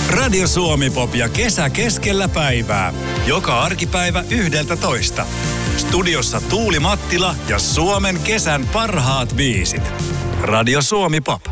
Radio Suomi Pop ja kesä keskellä päivää. Joka arkipäivä 11. Studiossa Tuuli Mattila ja Suomen kesän parhaat biisit. Radio Suomi Pop.